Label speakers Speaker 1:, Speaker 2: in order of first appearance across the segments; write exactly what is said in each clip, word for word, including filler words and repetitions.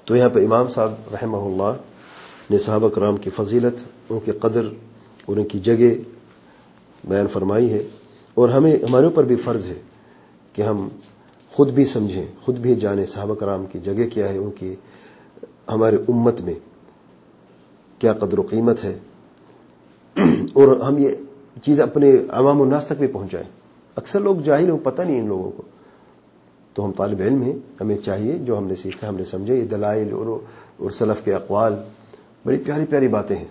Speaker 1: تو یہاں پہ امام صاحب رحمہ اللہ نے صحابہ کرام کی فضیلت، ان کی قدر اور ان کی جگہ بیان فرمائی ہے، اور ہمیں ہمارے اوپر بھی فرض ہے کہ ہم خود بھی سمجھیں، خود بھی جانیں صحابہ کرام کی جگہ کیا ہے، ان کی ہمارے امت میں کیا قدر و قیمت ہے، اور ہم یہ چیز اپنے عوام الناس تک بھی پہنچائیں۔ اکثر لوگ جاہل ہیں، پتہ نہیں ان لوگوں کو، تو ہم طالب علم ہیں، ہمیں چاہیے جو ہم نے سیکھا، ہم نے سمجھے، یہ دلائل اور اور سلف کے اقوال بڑی پیاری پیاری باتیں ہیں۔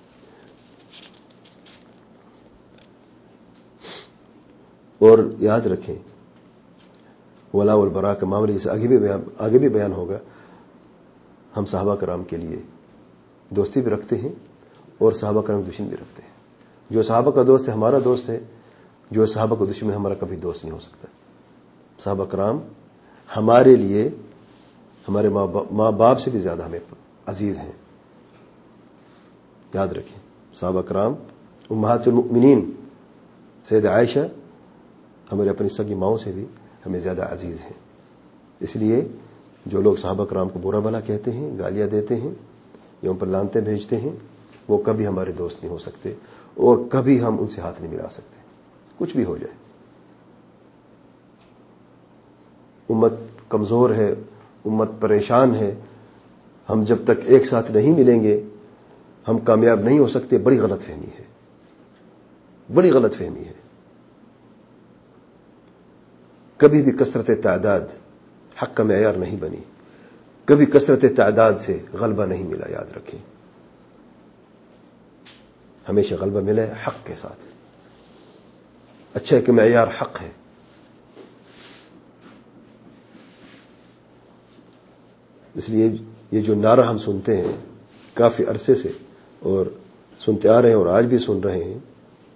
Speaker 1: اور یاد رکھیں ولا والبراء کا معاملہ جسے آگے بھی بیان آگے بھی بیان ہوگا، ہم صحابہ کرام کے لیے دوستی بھی رکھتے ہیں اور صحابہ کرام دشمن بھی رکھتے ہیں۔ جو صحابہ کا دوست ہے ہمارا دوست ہے، جو صحابہ کا دشمن ہمارا کبھی دوست نہیں ہو سکتا۔ صحابہ کرام ہمارے لیے ہمارے ماں باپ سے بھی زیادہ ہمیں عزیز ہیں، یاد رکھیں۔ صحابہ کرام امہات المؤمنین سید عائشہ ہمارے اپنی سگی ماؤں سے بھی ہمیں زیادہ عزیز ہیں۔ اس لیے جو لوگ صحابہ کرام کو برا بھلا کہتے ہیں، گالیاں دیتے ہیں یا ان پر لعنتیں بھیجتے ہیں، وہ کبھی ہمارے دوست نہیں ہو سکتے، اور کبھی ہم ان سے ہاتھ نہیں ملا سکتے، کچھ بھی ہو جائے۔ امت کمزور ہے، امت پریشان ہے، ہم جب تک ایک ساتھ نہیں ملیں گے ہم کامیاب نہیں ہو سکتے۔ بڑی غلط فہمی ہے، بڑی غلط فہمی ہے۔ کبھی بھی کثرت تعداد حق کا معیار نہیں بنی، کبھی کثرت تعداد سے غلبہ نہیں ملا، یاد رکھیں۔ ہمیشہ غلبہ ملا ہے حق کے ساتھ، اچھا کہ معیار حق ہے۔ اس لیے یہ جو نعرہ ہم سنتے ہیں کافی عرصے سے اور سنتے آ رہے ہیں اور آج بھی سن رہے ہیں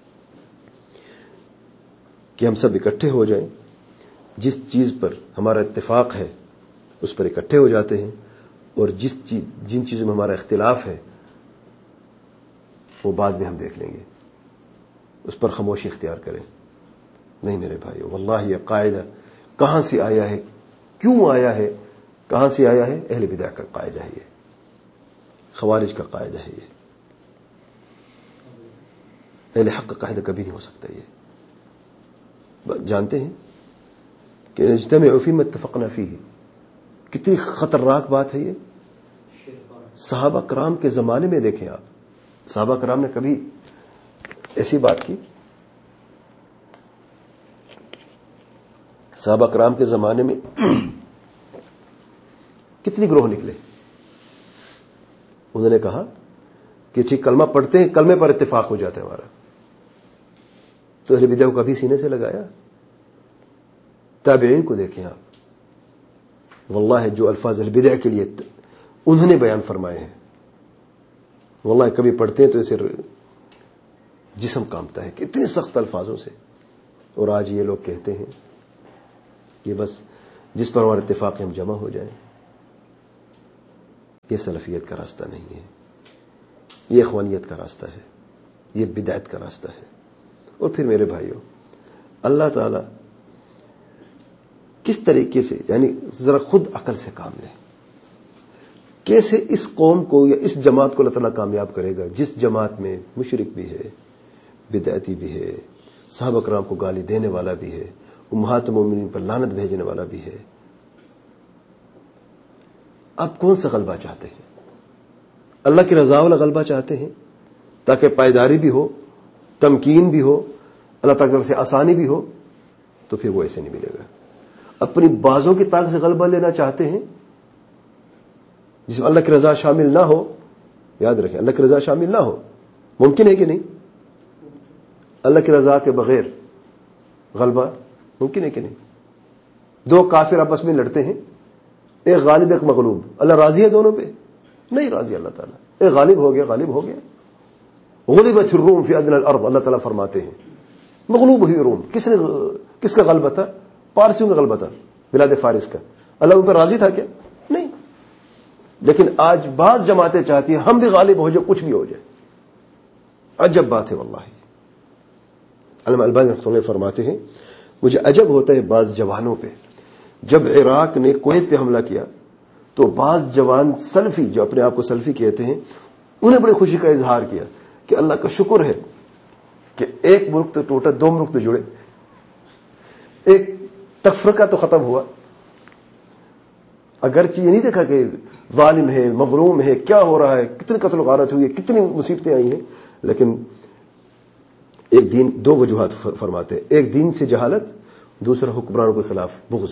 Speaker 1: کہ ہم سب اکٹھے ہو جائیں، جس چیز پر ہمارا اتفاق ہے اس پر اکٹھے ہو جاتے ہیں، اور جس چیز جن چیزوں میں ہمارا اختلاف ہے وہ بعد میں ہم دیکھ لیں گے، اس پر خاموشی اختیار کریں۔ نہیں میرے بھائیو، واللہ یہ قاعدہ کہاں سے آیا ہے، کیوں آیا ہے، کہاں سے آیا ہے؟ اہل بدع کا قاعدہ ہے، یہ خوارج کا قاعدہ ہے، یہ اہل حق کا قاعدہ کبھی نہیں ہو سکتا۔ یہ جانتے ہیں کہ اجتمعوا فیما اتفقنا فیہ، کتنی خطرناک بات ہے یہ۔ صحابہ کرام کے زمانے میں دیکھیں آپ، صحابہ کرام نے کبھی ایسی بات کی؟ صحابہ کرام کے زمانے میں کتنی گروہ نکلے؟ انہوں نے کہا کہ ٹھیک کلمہ پڑھتے ہیں، کلمے پر اتفاق ہو جاتا ہے ہمارا، تو اہل بدع کو کبھی سینے سے لگایا؟ تابعین کو دیکھیں آپ، واللہ جو الفاظ اہل بدع کے لیے انہوں نے بیان فرمائے ہیں، واللہ کبھی پڑھتے ہیں تو اسے جسم کانپتا ہے کہ اتنی سخت الفاظوں سے، اور آج یہ لوگ کہتے ہیں کہ بس جس پر ہمارا اتفاق ہے ہم جمع ہو جائیں۔ یہ سلفیت کا راستہ نہیں ہے، یہ اخوانیت کا راستہ ہے، یہ بدعت کا راستہ ہے۔ اور پھر میرے بھائیوں، اللہ تعالی کس طریقے سے، یعنی ذرا خود عقل سے کام لیں، کیسے اس قوم کو یا اس جماعت کو اللہ تعالیٰ کامیاب کرے گا جس جماعت میں مشرک بھی ہے، بدعتی بھی ہے، صحابہ کرام کو گالی دینے والا بھی ہے، امہات مومنین پر لعنت بھیجنے والا بھی ہے۔ آپ کون سا غلبہ چاہتے ہیں؟ اللہ کی رضا والا غلبہ چاہتے ہیں تاکہ پائیداری بھی ہو، تمکین بھی ہو، اللہ تعالیٰ کی طرف سے آسانی بھی ہو؟ تو پھر وہ ایسے نہیں ملے گا۔ اپنی بازوں کی طاقت سے غلبہ لینا چاہتے ہیں جس میں اللہ کی رضا شامل نہ ہو؟ یاد رکھیں، اللہ کی رضا شامل نہ ہو، ممکن ہے کہ نہیں؟ اللہ کی رضا کے بغیر غلبہ ممکن ہے کہ نہیں؟ دو کافر آپس میں لڑتے ہیں، ایک غالب ایک مغلوب، اللہ راضی ہے دونوں پہ؟ نہیں راضی اللہ تعالیٰ۔ ایک غالب ہو گیا، غالب ہو گیا۔ غلبت الروم فی ادنی الارض، اللہ تعالیٰ فرماتے ہیں مغلوب ہوئی روم۔ کس نے کس کا غلبہ تھا؟ پارسیوں کا غلبہ تھا، بلاد فارس کا۔ اللہ ان پر راضی تھا کیا؟ نہیں۔ لیکن آج بعض جماعتیں چاہتی ہیں ہم بھی غالب ہو جائے، کچھ بھی ہو جائے۔ عجب بات ہے واللہ۔ علامہ البانی رحمۃ اللہ فرماتے ہیں مجھے عجب ہوتا ہے بعض جوانوں پہ، جب عراق نے کویت پہ حملہ کیا تو بعض جوان سلفی جو اپنے آپ کو سلفی کہتے ہیں انہیں بڑی خوشی کا اظہار کیا کہ اللہ کا شکر ہے کہ ایک ملک تو ٹوٹا، دو ملک تو جڑے، ایک تفرقہ تو ختم ہوا. اگرچہ یہ نہیں دیکھا کہ ظالم ہے، مظلوم ہے، کیا ہو رہا ہے، کتنی قتل و غارت ہوئی ہے، کتنی مصیبتیں آئی ہیں، لیکن ایک دین دو وجوہات فرماتے ہیں. ایک دین سے جہالت، دوسرا حکمرانوں کے خلاف بغض.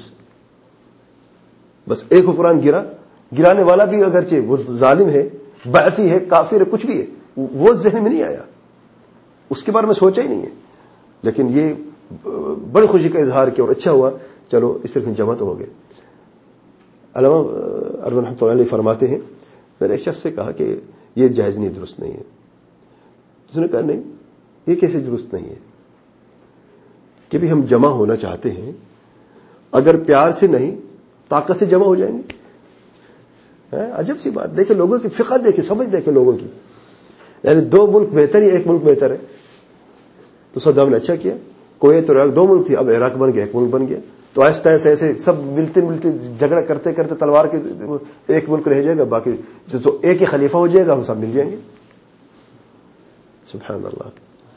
Speaker 1: بس ایک حکمران گرا، گرانے والا بھی اگرچہ وہ ظالم ہے، بعثی ہے، کافر ہے، کچھ بھی ہے، وہ ذہن میں نہیں آیا، اس کے بارے میں سوچا ہی نہیں ہے. لیکن یہ بڑی خوشی کا اظہار کیا اور اچھا ہوا، چلو اس طرح جمع تو ہو گئے. علامہ ارون رحمۃ اللہ علیہ فرماتے ہیں، میں نے ایک شخص سے کہا کہ یہ جائز نہیں، درست نہیں ہے. اس نے کہا نہیں، یہ کیسے درست نہیں ہے کہ بھی ہم جمع ہونا چاہتے ہیں، اگر پیار سے نہیں طاقت سے جمع ہو جائیں گے. عجب سی بات، دیکھیں لوگوں کی فقہ، دیکھیں سمجھ، دیکھیں لوگوں کی. یعنی دو ملک بہتر ہے، ایک ملک بہتر ہے. تو صدام نے اچھا کیا، کویت اور عراق دو ملک تھی، اب عراق بن گیا، ایک ملک بن گیا. تو آہستہ آہستہ ایسے سب ملتے ملتے جھگڑا کرتے کرتے تلوار کے ایک ملک رہ جائے گا، باقی جو ایک ہی خلیفہ ہو جائے گا، ہم سب مل جائیں گے. سبحان اللہ،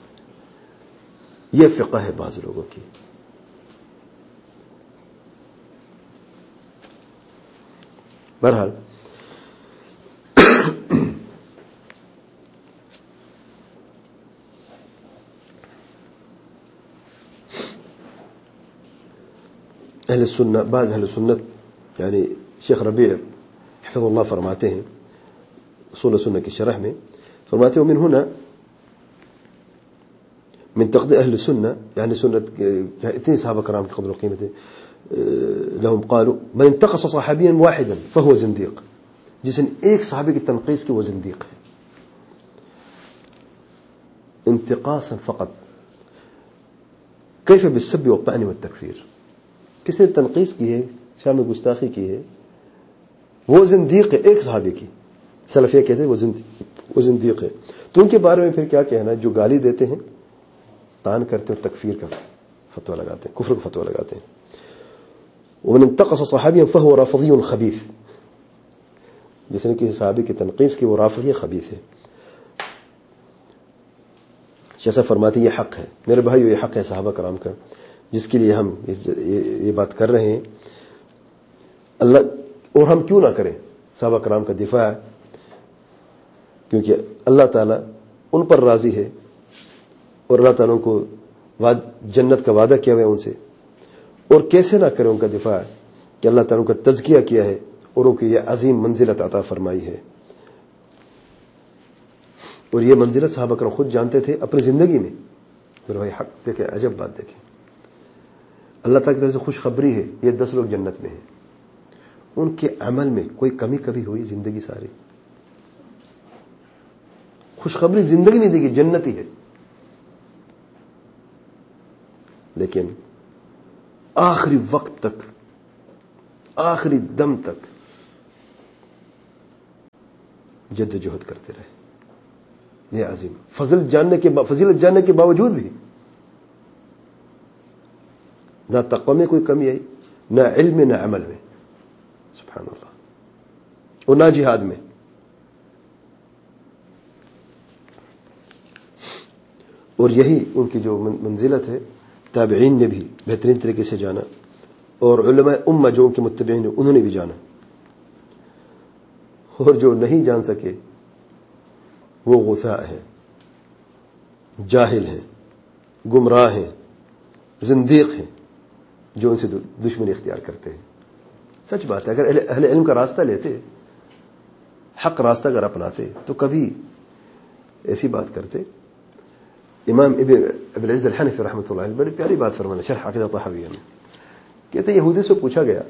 Speaker 1: یہ فقہ ہے بعض لوگوں کی. بہرحال اہل سنت، بعض اہل سنت یعنی شیخ ربیع حفظ اللہ فرماتے ہیں اصول سنت کی شرح میں، فرماتے ہیں ومن هنا من تقدير اہل سنت، یعنی سنت اتنے صحابہ کرام کی قدر و قیمت ہے، لهم قالوا من انتقص صحابيا واحدا فهو زنديق، جس نے ایک صحابی کی تنقیص کی وہ زندیق ہے. انتقاصا فقط، کیف بالسب والطعن والتکفیر، کس نے تنقیص کی ہے، شامل گستاخی کی ہے، وہ زندیق ہے. ایک صحابی کی سلفیہ کہتے ہیں وہ زندیق وہ زندیق ہے. تو ان کے بارے میں پھر کیا کہنا، جو گالی دیتے ہیں، طعن کرتے ہیں، تکفیر کا فتویٰ لگاتے ہیں، کفر کا فتویٰ لگاتے ہیں. ومن انتقص صحابيا فهو رافضي خبيث، جس نے کسی صحابی کی تنقیص کی وہ رافضی خبیث ہے. جیسا فرماتے یہ حق ہے میرے بھائیو، یہ حق ہے صحابہ کرام کا، جس کے لیے ہم یہ بات کر رہے ہیں. اللہ، اور ہم کیوں نہ کریں صحابہ کرام کا دفاع، کیونکہ اللہ تعالیٰ ان پر راضی ہے اور اللہ تعالیٰ کو جنت کا وعدہ کیا ہوا ہے ان سے. اور کیسے نہ کریں ان کا دفاع کہ اللہ تعالیٰ کا تزکیہ کیا ہے اور ان کی یہ عظیم منزلت عطا فرمائی ہے. اور یہ منزلت صحابہ کرام خود جانتے تھے اپنی زندگی میں. میرے بھائی حق دیکھیں، عجب بات دیکھیں، اللہ تعالیٰ کی طرف سے خوشخبری ہے، یہ دس لوگ جنت میں ہیں. ان کے عمل میں کوئی کمی کبھی ہوئی زندگی ساری؟ خوشخبری زندگی میں دی گئی، جنتی ہے. لیکن آخری وقت تک، آخری دم تک جد و جہد کرتے رہے. یہ عظیم فضل جاننے کے فضیلت جاننے کے باوجود بھی نہ تقوی میں کوئی کمی آئی، نہ علم میں، نہ عمل میں، سبحان اللہ، اور نہ جہاد میں. اور یہی ان کی جو منزلت ہے تابعین نے بھی بہترین طریقے سے جانا، اور علماء امہ جو ان کے متبعین ہیں انہوں نے بھی جانا. اور جو نہیں جان سکے وہ غثاء ہیں، جاہل ہیں، گمراہ ہیں، زندیق ہیں، جو ان سے دشمنی اختیار کرتے ہیں. سچ بات ہے، اگر اہل علم کا راستہ لیتے، حق راستہ اگر اپناتے تو کبھی ایسی بات کرتے. امام ابن العز الحنفی رحمۃ اللہ علیہ بڑی پیاری بات فرماتے شرح عقیدہ طحاویہ میں، کہتے یہودی سے پوچھا گیا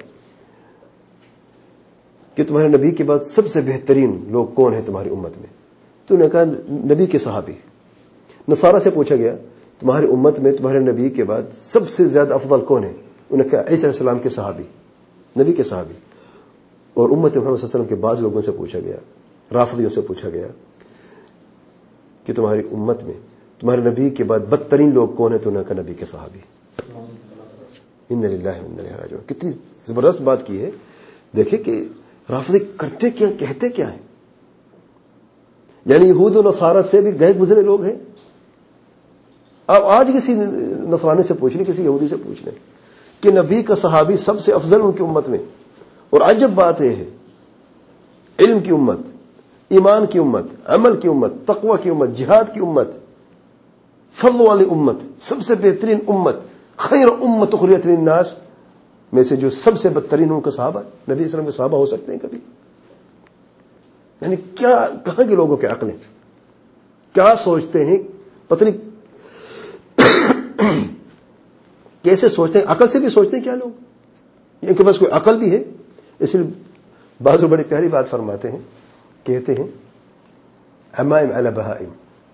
Speaker 1: کہ تمہارے نبی کے بعد سب سے بہترین لوگ کون ہیں تمہاری امت میں؟ تو انہوں نے کہا نبی کے صحابی. نصارہ سے پوچھا گیا تمہاری امت میں تمہارے نبی کے بعد سب سے زیادہ افضل کون ہے؟ انہوں نے کہا عیسی علیہ السلام کے صحابی، نبی کے صحابی. اور امت محمد صلی اللہ علیہ وسلم کے بعض لوگوں سے پوچھا گیا، رافضیوں سے پوچھا گیا کہ تمہاری امت میں تمہارے نبی کے بعد بدترین لوگ کون ہیں؟ تو انہوں نے کہا نبی کے صحابی. ان للہ و انا الیہ راجعون. کتنی زبردست بات کی ہے. دیکھیں کہ رافضی کرتے کیا، کہتے کیا ہیں؟ یعنی یہود و نصارہ سے بھی گئے گزرے لوگ ہیں. اب آج کسی نصرانی سے پوچھ لیں، کسی یہودی سے پوچھ لیں کہ نبی کا صحابی سب سے افضل ان کی امت میں. اور عجب بات یہ ہے، علم کی امت، ایمان کی امت، عمل کی امت، تقوی کی امت، جہاد کی امت، فضل والی امت، سب سے بہترین امت، خیر امت اخرجت للناس میں سے جو سب سے بدترین ان کے صحابہ، نبی صلی اللہ علیہ وسلم کے صحابہ ہو سکتے ہیں کبھی؟ یعنی کیا، کہاں کے لوگوں کے عقلیں کیا سوچتے ہیں؟ پتہ نہیں کیسے سوچتے ہیں، عقل سے بھی سوچتے ہیں کیا لوگ؟ ان کے پاس کوئی عقل بھی ہے؟ اس لیے بعض بڑی پیاری بات فرماتے ہیں، کہتے ہیں عمائم علی بہائم،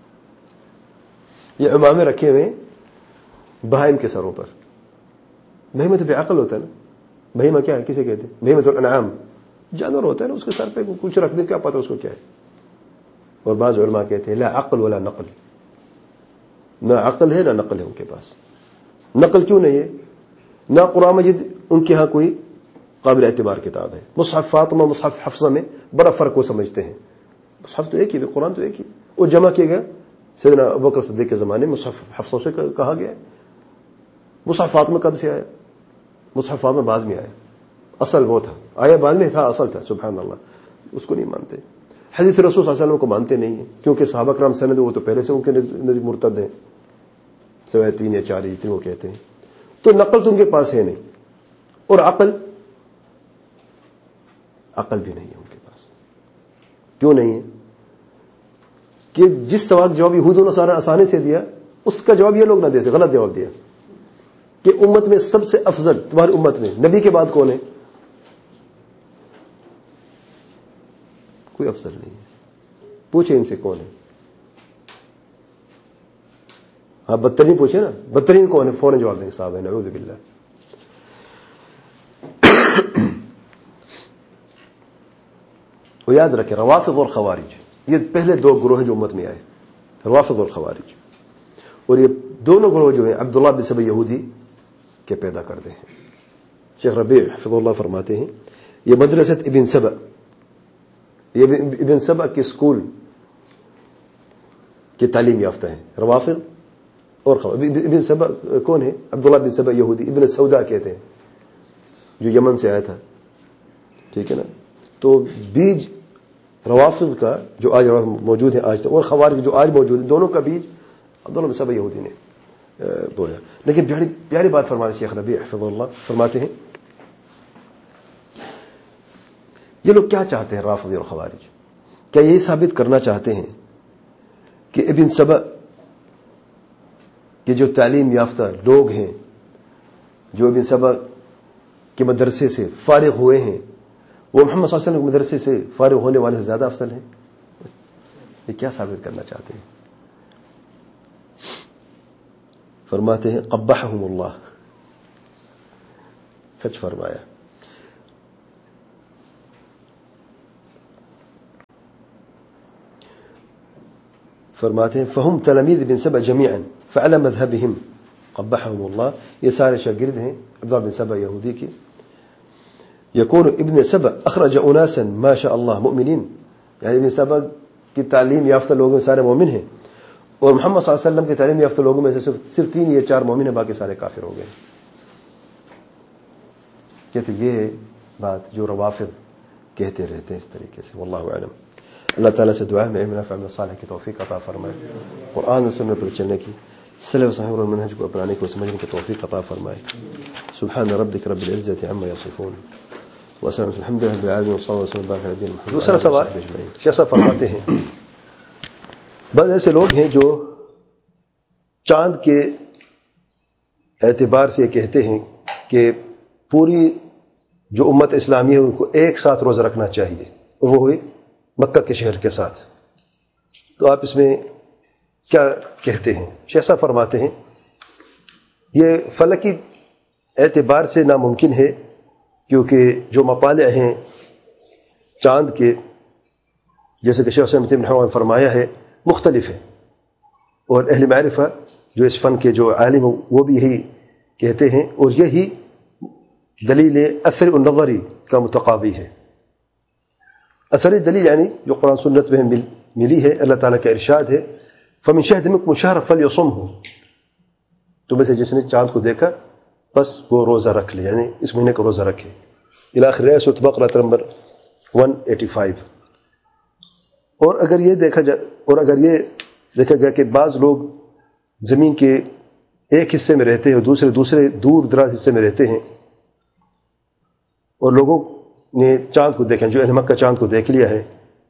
Speaker 1: یہ عمامے رکھے ہوئے بہائم کے سروں پر. بہیمہ تو بے عقل ہوتا ہے نا. بہیمہ کیا ہے، کسے کہتے ہیں؟ بہیمۃ الانعام، جانور ہوتا ہے نا، اس کے سر پہ کچھ رکھ دے کیا پتہ اس کو کیا ہے. اور بعض علماء کہتے ہیں لا عقل ولا نقل، نہ عقل ہے نہ نقل ہے ان کے پاس. نقل کیوں نہیں ہے؟ نہ قرآن مجید ان کے ہاں کوئی قابل اعتبار کتاب ہے. مصحف فاطمہ، مصحف حفصہ میں بڑا فرق کو سمجھتے ہیں. مصحف تو ایک ہی، قرآن تو ایک ہی، وہ جمع کیا گیا سیدنا ابوبکر صدیق کے زمانے میں. مصحف حفصہ سے کہا گیا. مصحف فاطمہ کب سے آیا؟ مصحف فاطمہ بعد میں آیا، اصل وہ تھا، آیا بعد میں تھا، اصل تھا. سبحان اللہ. اس کو نہیں مانتے. حدیث رسول صلی اللہ علیہ وسلم کو مانتے نہیں ہیں، کیونکہ صحابہ کرام سند وہ تو پہلے سے ان کے نزدیک مرتد ہیں، سوائے تین یا چار جتنے وہ کہتے ہیں. تو نقل تو ان کے پاس ہے نہیں، اور عقل عقل بھی نہیں ہے ان کے پاس. کیوں نہیں ہے؟ کہ جس سوال جواب یہود و نصارہ آسانی سے دیا، اس کا جواب یہ لوگ نہ دے سکے، غلط جواب دیا کہ امت میں سب سے افضل تمہاری امت میں نبی کے بعد کون ہے؟ کوئی افضل نہیں ہے. پوچھے ان سے کون ہے؟ ہاں بدترین پوچھے نا، بدترین کون ہے؟ فوراً جواب دیں صاحب ہے، نعوذ باللہ. وہ یاد رکھیں، روافض اور خوارج یہ پہلے دو گروہ ہیں جو امت میں آئے، روافض اور خوارج. اور یہ دونوں گروہ جو ہیں عبداللہ بن سبا یہودی کے پیدا کرتے ہیں. شیخ ربیع حفظ اللہ فرماتے ہیں یہ مدرسۃ ابن سبا، یہ ابن سبا کے اسکول کی تعلیم یافتہ ہیں روافض اور خوارج. ابن سبا کون ہے؟ عبداللہ بن سبا یہودی، ابن سودا کہتے ہیں، جو یمن سے آیا تھا. ٹھیک ہے نا. تو بیج روافض کا جو آج موجود ہے آج تک، اور خوارج جو آج موجود ہے، دونوں کا بیج عبداللہ بن سبا یہودی نے بویا. لیکن پیاری پیاری بات فرماتے شیخ ربیع حفظ اللہ فرماتے ہیں یہ لوگ کیا چاہتے ہیں رافضی اور خوارج؟ کیا یہی ثابت کرنا چاہتے ہیں کہ ابن سبا کے جو تعلیم یافتہ لوگ ہیں، جو ابن سبا کے مدرسے سے فارغ ہوئے ہیں، وہ محمد صلی اللہ علیہ وسلم کے مدرسے سے فارغ ہونے والے سے زیادہ افضل ہیں؟ یہ کیا ثابت کرنا چاہتے ہیں؟ فرماتے ہیں قبحہم اللہ، سچ فرمایا. فرماتے ہیں فہم تلامید ابن سبا جمیعا فعلی مذہبہم قبحہم اللہ. یہ سارے شاگرد ہیں عبداللہ بن سبا یہودی کے. یکون ابن سبا اخرج اناسا ما شاء اللہ مؤمنین، یعنی ابن سبا کی تعلیم یافتہ لوگوں سارے مومن ہیں، اور محمد صلی اللہ علیہ وسلم کی تعلیم یافتہ لوگوں میں سے صرف, صرف تین یا چار مومن ہیں، باقی سارے کافر ہو گئے. کہتے یہ بات جو روافض کہتے رہتے ہیں اس طریقے سے. واللہ اعلم. اللہ تعالیٰ سے دعا ہے میں علم نافع عمل صالح کی توفیق عطا فرمائے، قرآن و سنت پر چلنے کی، سلف صحابہ اور منہج کو اپنانے کو سمجھنے کی توفیق عطا فرمائے. سبحان ربک رب العزت عما یصفون وسلام الحمد للہ رب العالمین وصلی اللہ وسلم وبارک علی نبینا محمد. دوسرا سوال شیخ صاحب فرماتے ہیں بعض ایسے لوگ ہیں جو چاند کے اعتبار سے یہ کہتے ہیں کہ پوری جو امت اسلامی ہے ان کو ایک ساتھ روزہ رکھنا چاہیے، اور وہ ہوئی مکہ کے شہر کے ساتھ. تو آپ اس میں کیا کہتے ہیں؟ شیخ صاحب فرماتے ہیں یہ فلکی اعتبار سے ناممکن ہے، کیونکہ جو مطالع ہیں چاند کے، جیسے کہ شیخ صاحب نے فرمایا ہے، مختلف ہے. اور اہل معرفہ جو اس فن کے جو عالم وہ بھی یہی کہتے ہیں، اور یہی دلیل اثر النظری کا متقاضی ہے. اثری دلیل یعنی جو قرآن سنت میں مل ملی ہے، اللہ تعالیٰ کا ارشاد ہے فَمِن شَهِدَ مِنكُمُ الشَّهْرَ فَلْيَصُمْهُ، تم میں سے جس نے چاند کو دیکھا بس وہ روزہ رکھ لے، یعنی اس مہینے کا روزہ رکھے، الی آخر سورۃ بقرہ نمبر ایک سو پچاسی۔ اور اگر یہ دیکھا جائے اور اگر یہ دیکھا گیا کہ بعض لوگ زمین کے ایک حصے میں رہتے ہیں اور دوسرے دوسرے دور دراز حصے میں رہتے ہیں، اور لوگوں نے چاند کو دیکھا، جو اہل مکہ چاند کو دیکھ لیا ہے،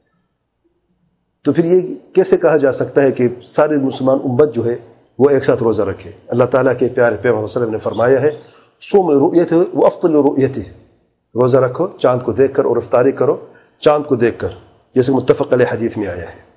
Speaker 1: تو پھر یہ کیسے کہا جا سکتا ہے کہ سارے مسلمان امت جو ہے وہ ایک ساتھ روزہ رکھے؟ اللہ تعالیٰ کے پیارے پیغمبر صلی اللہ علیہ وسلم نے فرمایا ہے صوم رؤیتہ وافطر لرؤیتہ، روزہ رکھو چاند کو دیکھ کر اور افطاری کرو چاند کو دیکھ کر، جیسے متفق علیہ حدیث میں آیا ہے۔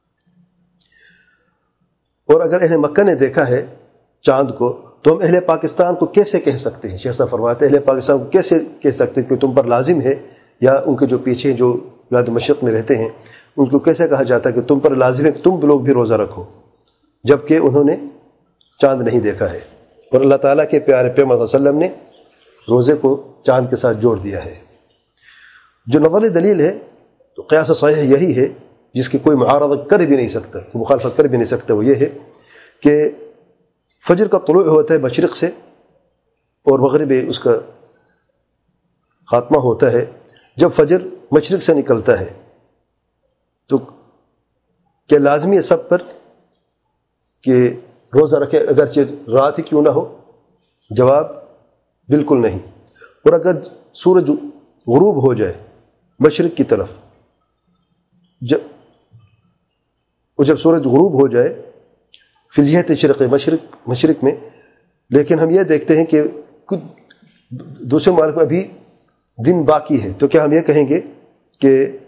Speaker 1: اور اگر اہل مکہ نے دیکھا ہے چاند کو تو ہم اہل پاکستان کو کیسے کہہ سکتے ہیں؟ شیخ صاحب فرماتے ہیں اہل پاکستان کو کیسے کہہ سکتے ہیں کہ تم پر لازم ہے، یا ان کے جو پیچھے جو بلاد مشرق میں رہتے ہیں ان کو کیسے کہا جاتا ہے کہ تم پر لازم ہے کہ تم لوگ بھی روزہ رکھو، جبکہ انہوں نے چاند نہیں دیکھا ہے؟ اور اللہ تعالیٰ کے پیارے پیغمبر صلی اللہ علیہ وسلم نے روزے کو چاند کے ساتھ جوڑ دیا ہے۔ جو نظری دلیل ہے تو قیاس صحیح یہی ہے، جس کی کوئی معارضہ کر بھی نہیں سکتا، کوئی مخالفت کر بھی نہیں سکتا، وہ یہ ہے کہ فجر کا طلوع ہوتا ہے مشرق سے اور مغرب اس کا خاتمہ ہوتا ہے جب فجر مشرق سے نکلتا ہے، تو کیا لازمی ہے سب پر کہ روزہ رکھے اگرچہ رات ہی کیوں نہ ہو؟ جواب بالکل نہیں۔ اور اگر سورج غروب ہو جائے مشرق کی طرف، جب اور جب سورج غروب ہو جائے فی الجہت شرق مشرق مشرق میں، لیکن ہم یہ دیکھتے ہیں کہ کچھ دوسرے ممالک میں ابھی دن باقی ہے، تو کیا ہم یہ کہیں گے کہ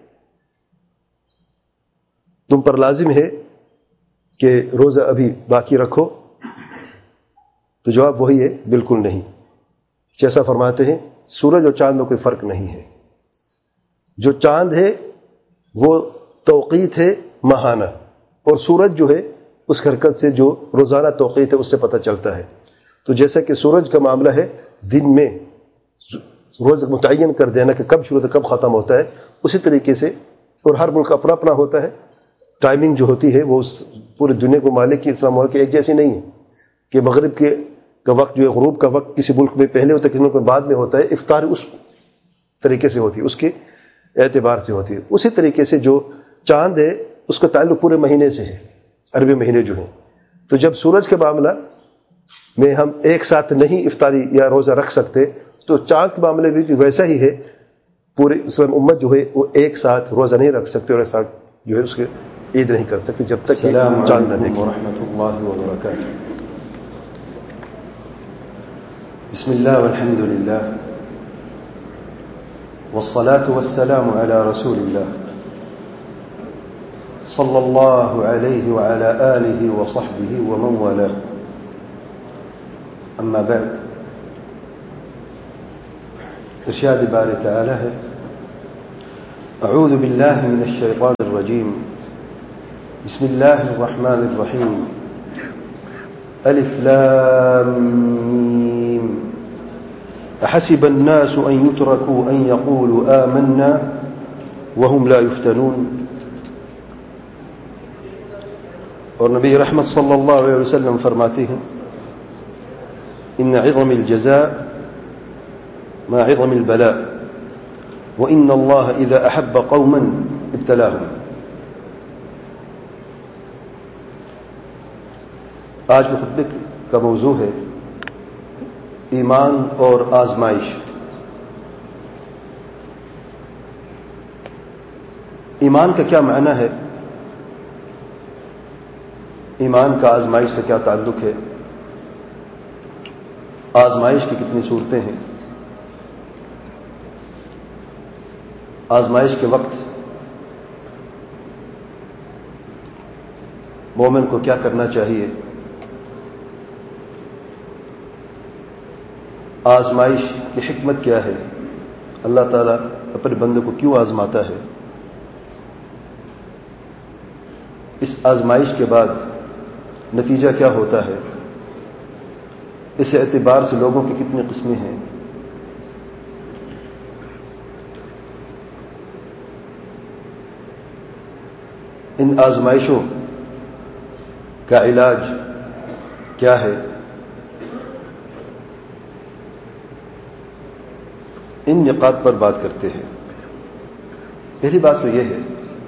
Speaker 1: تم پر لازم ہے کہ روزہ ابھی باقی رکھو؟ تو جواب وہی ہے بالکل نہیں۔ جیسا فرماتے ہیں سورج اور چاند میں کوئی فرق نہیں ہے، جو چاند ہے وہ توقیت ہے ماہانہ، اور سورج جو ہے اس حرکت سے جو روزانہ توقیت ہے اس سے پتہ چلتا ہے۔ تو جیسا کہ سورج کا معاملہ ہے دن میں روز متعین کر دینا کہ کب شروع ہوتا ہے کب ختم ہوتا ہے، اسی طریقے سے، اور ہر ملک اپنا اپنا ہوتا ہے، ٹائمنگ جو ہوتی ہے وہ پورے دنیا کو مالک کی اسلام ملک کی ایک جیسی نہیں ہے کہ مغرب کے کا وقت جو ہے غروب کا وقت کسی ملک میں پہلے ہوتا ہے کسی ملک میں بعد میں ہوتا ہے، افطار اس طریقے سے ہوتی ہے، اس کے اعتبار سے ہوتی ہے۔ اسی طریقے سے جو چاند ہے اس کا تعلق پورے مہینے سے ہے، عربی مہینے جو ہیں، تو جب سورج کے معاملہ میں ہم ایک ساتھ نہیں افطاری یا روزہ رکھ سکتے، تو چاند کے معاملے بھی ویسا ہی ہے، پورے اسلام امت جو ہے وہ ایک ساتھ روزہ نہیں رکھ سکتے اور ایک ساتھ جو ہے اس کے عید نہیں کر سکتے جب تک کہ چاند نہ دیکھیں۔
Speaker 2: ورحمۃ اللہ وبرکاتہ۔ بسم اللہ والحمد للہ والصلاة والسلام على رسول اللہ صلی اللہ علیہ وعلى آلہ وصحبہ ومن والاه، اما بعد۔ ارشاد باری تعالی ہے اعوذ باللہ من الشیطان الرجیم بسم اللہ الرحمن الرحیم الف لام میم احسب الناس ان يتركوا ان يقولوا آمنا وهم لا يفتنون۔ اور نبی رحمت صلی اللہ علیہ وسلم فرماتے ہیں ان عظم الجزاء مع عظم البلاء وان اللہ اذا احب قوما ابتلاهم۔ آج کے خطبے کا موضوع ہے ایمان اور آزمائش۔ ایمان کا کیا معنی ہے؟ ایمان کا آزمائش سے کیا تعلق ہے؟ آزمائش کی کتنی صورتیں ہیں؟ آزمائش کے وقت مومن کو کیا کرنا چاہیے؟ آزمائش کی حکمت کیا ہے؟ اللہ تعالیٰ اپنے بندے کو کیوں آزماتا ہے؟ اس آزمائش کے بعد نتیجہ کیا ہوتا ہے؟ اس اعتبار سے لوگوں کی کتنی قسمیں ہیں؟ ان آزمائشوں کا علاج کیا ہے؟ ان نقاط پر بات کرتے ہیں۔ پہلی بات تو یہ ہے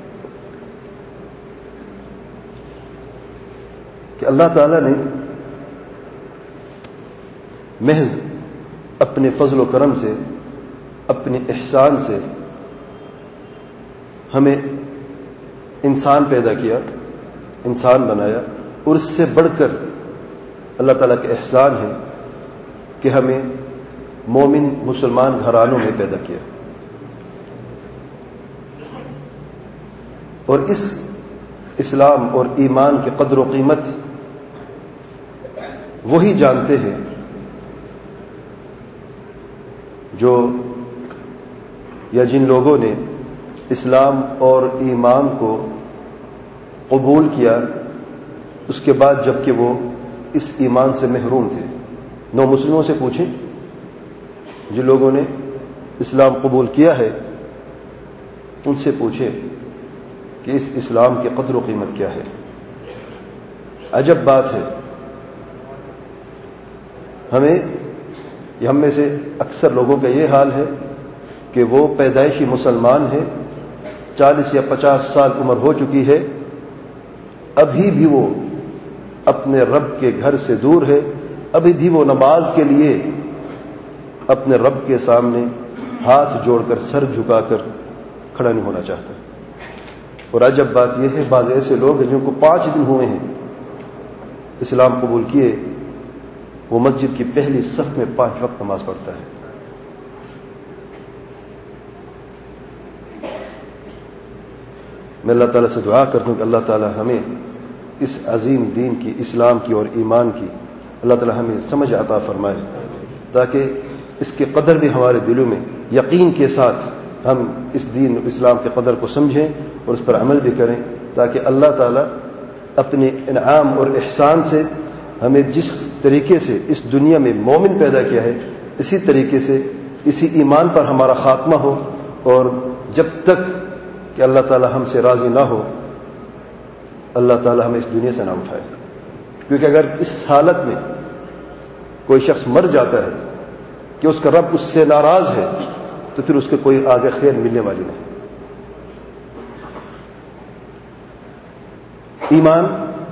Speaker 2: کہ اللہ تعالی نے محض اپنے فضل و کرم سے، اپنے احسان سے ہمیں انسان پیدا کیا، انسان بنایا، اور اس سے بڑھ کر اللہ تعالیٰ کے احسان ہے کہ ہمیں مومن مسلمان گھرانوں میں پیدا کیا۔ اور اس اسلام اور ایمان کی قدر و قیمت وہی جانتے ہیں جو یا جن لوگوں نے اسلام اور ایمان کو قبول کیا اس کے بعد جبکہ وہ اس ایمان سے محروم تھے۔ نو مسلموں سے پوچھیں، جن لوگوں نے اسلام قبول کیا ہے ان سے پوچھیں کہ اس اسلام کی قدر و قیمت کیا ہے۔ عجب بات ہے، ہمیں یا ہم میں سے اکثر لوگوں کا یہ حال ہے کہ وہ پیدائشی مسلمان ہیں، چالیس یا پچاس سال عمر ہو چکی ہے، ابھی بھی وہ اپنے رب کے گھر سے دور ہے، ابھی بھی وہ نماز کے لیے اپنے رب کے سامنے ہاتھ جوڑ کر سر جھکا کر کھڑا نہیں ہونا چاہتا۔ اور عجب بات یہ ہے، بعض ایسے لوگ ہیں جن کو پانچ دن ہوئے ہیں اسلام قبول کیے، وہ مسجد کی پہلی صف میں پانچ وقت نماز پڑھتا ہے۔ میں اللہ تعالیٰ سے دعا کرتا ہوں کہ اللہ تعالیٰ ہمیں اس عظیم دین کی، اسلام کی اور ایمان کی اللہ تعالیٰ ہمیں سمجھ عطا فرمائے، تاکہ اس کے قدر بھی ہمارے دلوں میں یقین کے ساتھ ہم اس دین اسلام کے قدر کو سمجھیں اور اس پر عمل بھی کریں، تاکہ اللہ تعالیٰ اپنے انعام اور احسان سے ہمیں جس طریقے سے اس دنیا میں مومن پیدا کیا ہے اسی طریقے سے اسی ایمان پر ہمارا خاتمہ ہو، اور جب تک کہ اللہ تعالیٰ ہم سے راضی نہ ہو اللہ تعالیٰ ہمیں اس دنیا سے نہ اٹھائے۔ کیونکہ اگر اس حالت میں کوئی شخص مر جاتا ہے کہ اس کا رب اس سے ناراض ہے تو پھر اس کے کوئی آگے خیر ملنے والی نہیں۔ ایمان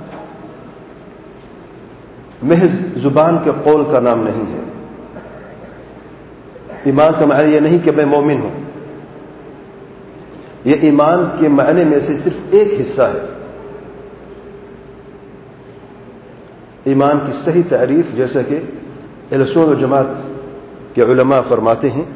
Speaker 2: محض زبان کے قول کا نام نہیں ہے۔ ایمان کا معنی یہ نہیں کہ میں مومن ہوں، یہ ایمان کے معنی میں سے صرف ایک حصہ ہے۔ ایمان کی صحیح تعریف جیسا کہ اہل سنت و جماعت کے علماء فرماتے ہیں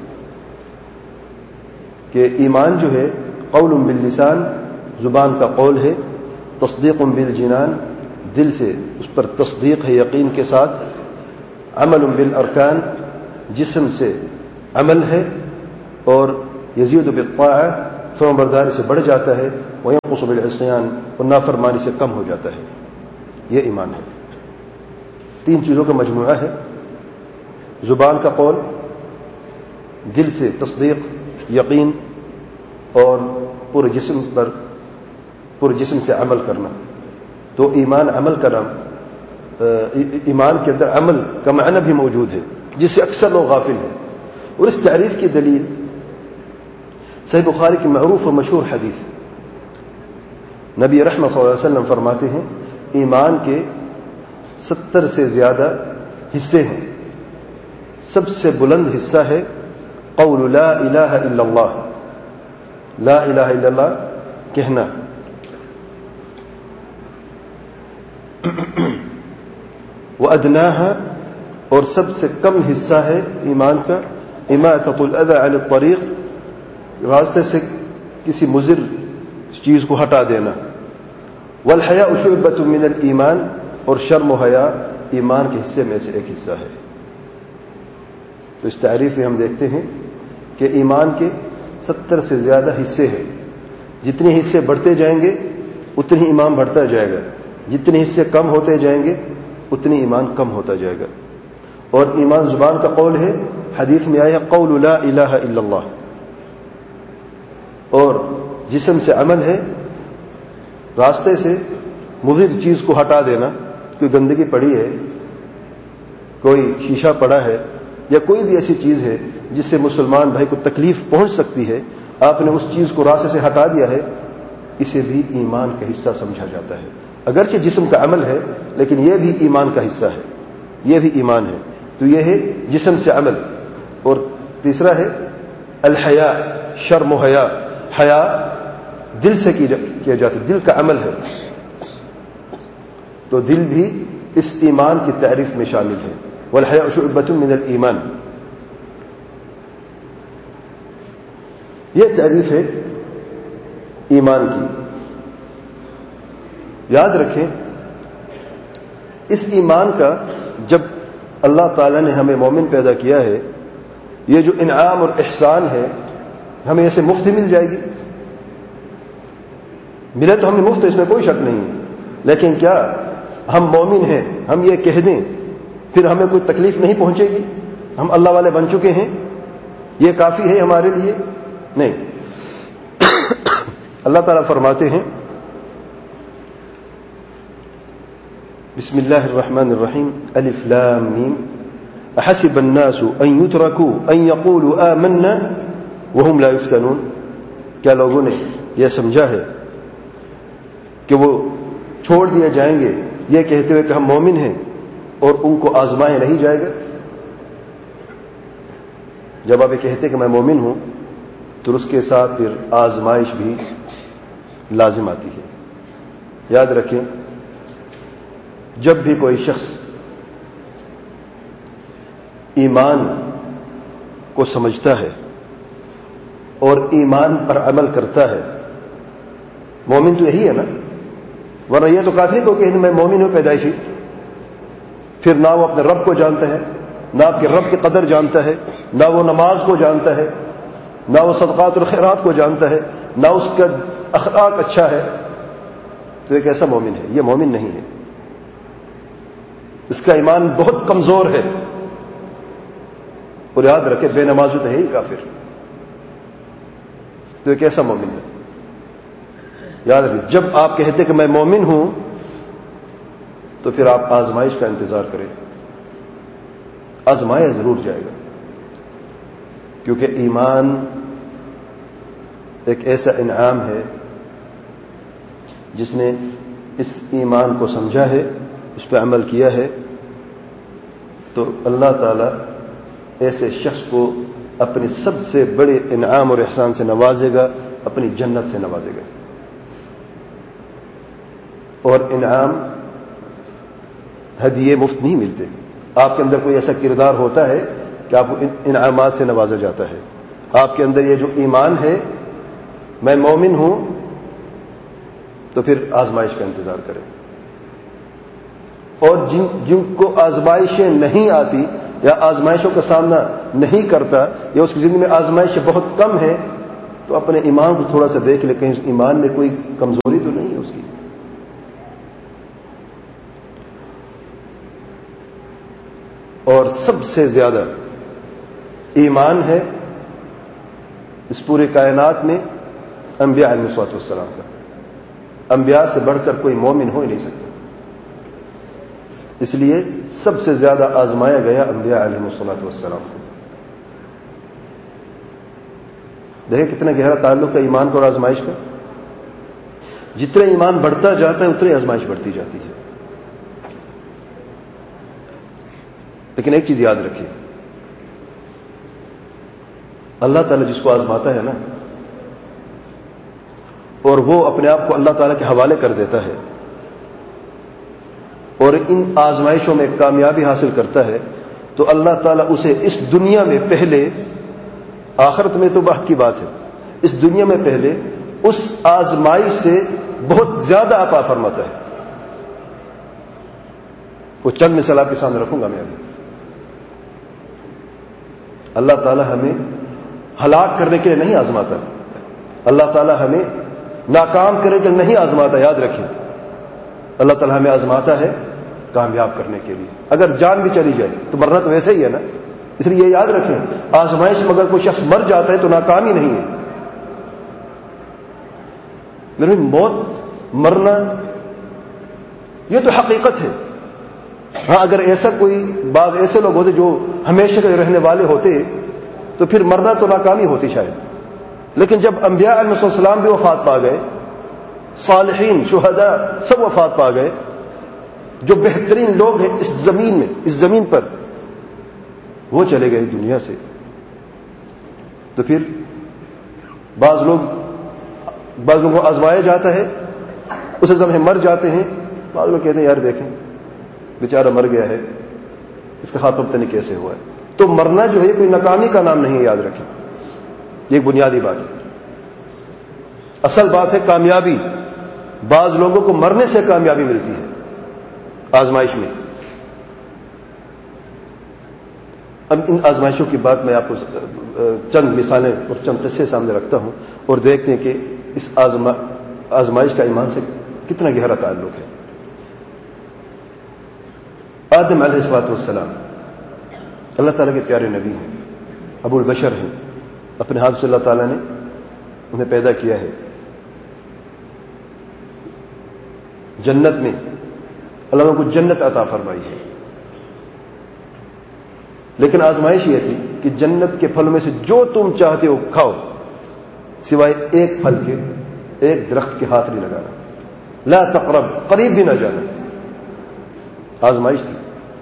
Speaker 2: کہ ایمان جو ہے قول باللسان، زبان کا قول ہے، تصدیق بالجنان، دل سے اس پر تصدیق ہے یقین کے ساتھ، عمل بالارکان، جسم سے عمل ہے، اور یزید بالطاعہ، فرمانبرداری سے بڑھ جاتا ہے، وینقص بالعصیان، اور نافرمانی سے کم ہو جاتا ہے۔ یہ ایمان ہے، تین چیزوں کا مجموعہ ہے، زبان کا قول، دل سے تصدیق یقین، اور پورے جسم پر پورے جسم سے عمل کرنا۔ تو ایمان عمل کا نام، ایمان کے اندر عمل کا معنی بھی موجود ہے جس سے اکثر لوگ غافل ہیں۔ اور اس تعریف کی دلیل صحیح بخاری کی معروف و مشہور حدیث، نبی رحمت صلی اللہ علیہ وسلم فرماتے ہیں ایمان کے ستر سے زیادہ حصے ہیں، سب سے بلند حصہ ہے قول لا الہ الا اللہ، لا الہ الا اللہ کہنا۔ وَأَدْنَاهَا، اور سب سے کم حصہ ہے ایمان کا اِمَاطَةُ الْأَذَى عَلَى الطَّرِيقِ، راستے سے کسی مضر چیز کو ہٹا دینا۔ وَالْحَيَاءُ شُعْبَةٌ مِّنَ الْإِيمَانِ، اور شرم و حیا ایمان کے حصے میں سے ایک حصہ ہے۔ تو اس تعریف میں ہم دیکھتے ہیں کہ ایمان کے ستر سے زیادہ حصے ہیں، جتنے حصے بڑھتے جائیں گے اتنی ایمان بڑھتا جائے گا، جتنے حصے کم ہوتے جائیں گے اتنی ایمان کم ہوتا جائے گا۔ اور ایمان زبان کا قول ہے، حدیث میں آیا قول لا الہ الا اللہ، اور جسم سے عمل ہے راستے سے مضر چیز کو ہٹا دینا، کوئی گندگی پڑی ہے، کوئی شیشہ پڑا ہے، یا کوئی بھی ایسی چیز ہے جس سے مسلمان بھائی کو تکلیف پہنچ سکتی ہے، آپ نے اس چیز کو راستے سے ہٹا دیا ہے، اسے بھی ایمان کا حصہ سمجھا جاتا ہے۔ اگرچہ جسم کا عمل ہے لیکن یہ بھی ایمان کا حصہ ہے، یہ بھی ایمان ہے۔ تو یہ ہے جسم سے عمل۔ اور تیسرا ہے الحیا، شرم و حیا۔ حیا دل سے کیا جاتا ہے، دل کا عمل ہے، تو دل بھی اس ایمان کی تعریف میں شامل ہے۔ والحیاء شعبۃ من الایمان، یہ تعریف ہے ایمان کی۔ یاد رکھیں اس ایمان کا، جب اللہ تعالیٰ نے ہمیں مومن پیدا کیا ہے، یہ جو انعام اور احسان ہے ہمیں ایسے مفت ہی مل جائے گی؟ ملے تو ہمیں مفت، اس میں کوئی شک نہیں ہے، لیکن کیا ہم مومن ہیں ہم یہ کہہ دیں پھر ہمیں کوئی تکلیف نہیں پہنچے گی، ہم اللہ والے بن چکے ہیں، یہ کافی ہے ہمارے لیے؟ نہیں۔ اللہ تعالیٰ فرماتے ہیں بسم اللہ الرحمن الرحیم الف لام میم احسب الناس ان يتركوا ان يقولوا آمنا وهم لا يفتنون، کیا لوگوں نے یہ سمجھا ہے کہ وہ چھوڑ دیے جائیں گے یہ کہتے ہوئے کہ ہم مومن ہیں اور ان کو آزمایا نہیں جائے گا؟ جب آپ یہ کہتے کہ میں مومن ہوں تو اس کے ساتھ پھر آزمائش بھی لازم آتی ہے۔ یاد رکھیں جب بھی کوئی شخص ایمان کو سمجھتا ہے اور ایمان پر عمل کرتا ہے، مومن تو یہی ہے نا، ورنہ یہ تو کافی کو کہ میں مومن ہوں پیدائشی، پھر نہ وہ اپنے رب کو جانتا ہے، نہ آپ کے رب کی قدر جانتا ہے، نہ وہ نماز کو جانتا ہے، نہ وہ صدقات اور خیرات کو جانتا ہے، نہ اس کا اخلاق اچھا ہے، تو ایک ایسا مومن ہے، یہ مومن نہیں ہے، اس کا ایمان بہت کمزور ہے۔ اور یاد رکھے بے نمازی تو ہے ہی کافر، تو ایک ایسا مومن ہے۔ یاد رکھیں جب آپ کہتے کہ میں مومن ہوں تو پھر آپ آزمائش کا انتظار کریں، آزمایا ضرور جائے گا، کیونکہ ایمان ایک ایسا انعام ہے جس نے اس ایمان کو سمجھا ہے، اس پہ عمل کیا ہے، تو اللہ تعالی ایسے شخص کو اپنے سب سے بڑے انعام اور احسان سے نوازے گا، اپنی جنت سے نوازے گا۔ اور انعام ہدیے مفت نہیں ملتے، آپ کے اندر کوئی ایسا کردار ہوتا ہے کہ آپ کو انعامات سے نوازا جاتا ہے۔ آپ کے اندر یہ جو ایمان ہے میں مومن ہوں، تو پھر آزمائش کا انتظار کریں۔ اور جن جن کو آزمائشیں نہیں آتی یا آزمائشوں کا سامنا نہیں کرتا یا اس کی زندگی میں آزمائشیں بہت کم ہیں، تو اپنے ایمان کو تھوڑا سا دیکھ لیں، کہیں ایمان میں کوئی کمزوری تو نہیں ہے اس کی۔ اور سب سے زیادہ ایمان ہے اس پورے کائنات میں انبیاء علیہ الصلوۃ والسلام کا۔ انبیاء سے بڑھ کر کوئی مومن ہو ہی نہیں سکتا، اس لیے سب سے زیادہ آزمایا گیا انبیاء علیہ الصلوۃ والسلام کو۔ دیکھیں کتنا گہرا تعلق ہے ایمان کا اور آزمائش کا۔ جتنا ایمان بڑھتا جاتا ہے اتنی آزمائش بڑھتی جاتی ہے۔ لیکن ایک چیز یاد رکھیے، اللہ تعالیٰ جس کو آزماتا ہے نا، اور وہ اپنے آپ کو اللہ تعالیٰ کے حوالے کر دیتا ہے اور ان آزمائشوں میں کامیابی حاصل کرتا ہے، تو اللہ تعالیٰ اسے اس دنیا میں پہلے، آخرت میں تو بات کی بات ہے، اس دنیا میں پہلے اس آزمائش سے بہت زیادہ عطا فرماتا ہے۔ وہ چند مثال آپ کے سامنے رکھوں گا میں ابھی۔ اللہ تعالیٰ ہمیں ہلاک کرنے کے لیے نہیں آزماتا، اللہ تعالیٰ ہمیں ناکام کرنے کے لیے نہیں آزماتا۔ یاد رکھیں اللہ تعالیٰ ہمیں آزماتا ہے کامیاب کرنے کے لیے۔ اگر جان بھی چلی جائے تو مرنا تو ویسے ہی ہے نا، اس لیے یہ یاد رکھیں آزمائش میں اگر کوئی شخص مر جاتا ہے تو ناکامی نہیں ہے۔ میرے موت مرنا یہ تو حقیقت ہے. ہاں اگر ایسا کوئی بعض ایسے لوگ ہوتے جو ہمیشہ کے رہنے والے ہوتے تو پھر مرنا تو ناکامی ہوتی شاید. لیکن جب انبیاء علیہ السلام بھی وفات پا گئے, صالحین شہداء سب وفات پا گئے, جو بہترین لوگ ہیں اس زمین میں اس زمین پر وہ چلے گئے دنیا سے, تو پھر بعض لوگ بعض لوگوں کو آزمایا جاتا ہے, اسے زمانے مر جاتے ہیں. بعض لوگ کہتے ہیں یار دیکھیں بیچارہ مر گیا ہے, اس کا خاتمہ پتہ نہیں کیسے ہوا ہے. تو مرنا جو ہے کوئی ناکامی کا نام نہیں, یاد رکھیں یہ ایک بنیادی بات ہے. اصل بات ہے کامیابی. بعض لوگوں کو مرنے سے کامیابی ملتی ہے آزمائش میں. اب ان آزمائشوں کی بات میں آپ کو چند مثالیں اور چند قصے سامنے رکھتا ہوں اور دیکھتے ہیں کہ اس آزما آزمائش کا ایمان سے کتنا گہرا تعلق ہے. آدم علیہ الصلوۃ والسلام اللہ تعالیٰ کے پیارے نبی ہیں, ابو البشر ہیں. اپنے ہاتھ سے اللہ تعالیٰ نے انہیں پیدا کیا ہے. جنت میں اللہ نے کو جنت عطا فرمائی ہے. لیکن آزمائش یہ تھی کہ جنت کے پھلوں میں سے جو تم چاہتے ہو کھاؤ, سوائے ایک پھل کے ایک درخت کے ہاتھ نہیں لگانا. لا تقرب, قریب بھی نہ جانا. آزمائش تھی.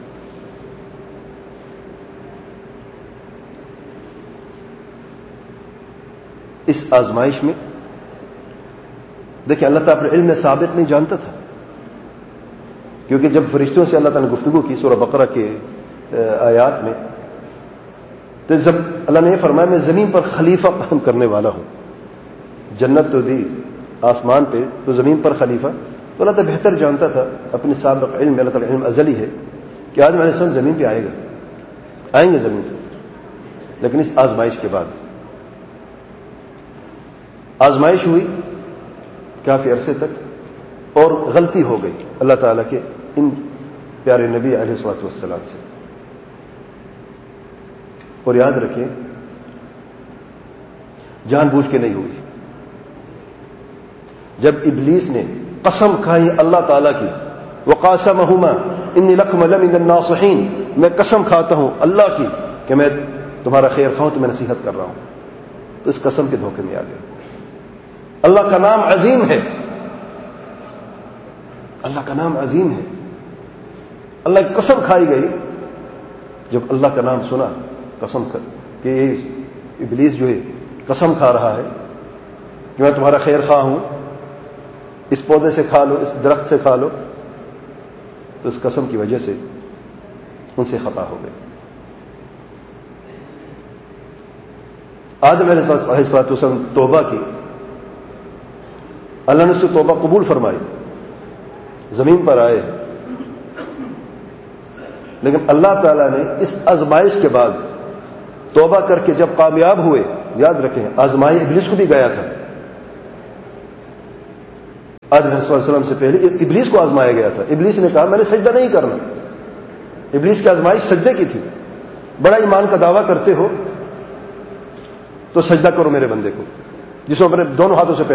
Speaker 2: اس آزمائش میں دیکھیں اللہ تعالیٰ اپنے علم ثابت نہیں جانتا تھا, کیونکہ جب فرشتوں سے اللہ تعالیٰ نے گفتگو کی سورہ بقرہ کے آیات میں, تو جب اللہ نے یہ فرمایا میں زمین پر خلیفہ قائم کرنے والا ہوں. جنت تو دی آسمان پہ, تو زمین پر خلیفہ. تو اللہ تعالیٰ بہتر جانتا تھا اپنے سابق علم میں, اللہ تعالیٰ علم ازلی ہے کہ آدم علیہ السلام زمین پہ آئے گا, آئیں گے زمین پہ. لیکن اس آزمائش کے بعد آزمائش ہوئی کافی عرصے تک اور غلطی ہو گئی اللہ تعالیٰ کے ان پیارے نبی علیہ الصلوۃ والسلام سے. اور یاد رکھیں جان بوجھ کے نہیں ہوئی. جب ابلیس نے قسم کھائی اللہ تعالیٰ کی, وقاسمہما انی لکما لمن الناصحین, میں قسم کھاتا ہوں اللہ کی کہ میں تمہارا خیر خواہوں, تو میں نصیحت کر رہا ہوں, تو اس قسم کے دھوکے میں آ گئے. اللہ کا نام عظیم ہے, اللہ کا نام عظیم ہے. اللہ کی قسم کھائی گئی. جب اللہ کا نام سنا قسم کر کہ یہ ابلیس جو ہے قسم کھا رہا ہے کہ میں تمہارا خیر خواہ ہوں, اس پودے سے کھا لو, اس درخت سے کھا لو, تو اس قسم کی وجہ سے ان سے خطا ہو گئی. آدم علیہ السلام توبہ کی, اللہ نے اس سے توبہ قبول فرمائی, زمین پر آئے. لیکن اللہ تعالیٰ نے اس آزمائش کے بعد توبہ کر کے جب کامیاب ہوئے, یاد رکھیں آزمائی ابلیس کو بھی گیا تھا. آدم علیہ السلام سے پہلے ابلیس کو آزمایا گیا تھا. ابلیس نے کہا میں نے سجدہ نہیں کرنا. ابلیس کی آزمائش سجدے کی تھی. بڑا ایمان کا دعویٰ کرتے ہو تو سجدہ کرو میرے بندے کو جس کو میں نے دونوں ہاتھوں سے